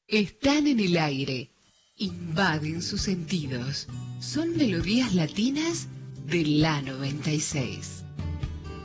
Están en el aire, invaden sus sentidos. Son melodías latinas de la 96.